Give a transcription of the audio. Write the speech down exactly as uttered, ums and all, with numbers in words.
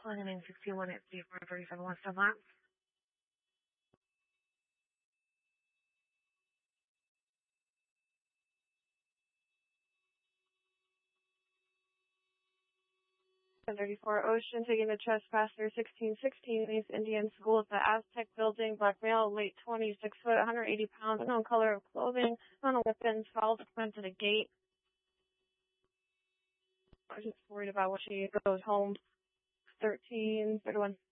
Calling in sixty-one at three four three seven West Vermont. thirty-four Ocean, taking the trespasser sixteen sixteen East Indian School at the Aztec Building, black male, late twenties, six foot, one hundred eighty pounds, unknown color of clothing, unknown weapons, fouled went to the gate. I'm just worried about when she goes home. thirteen thirty-one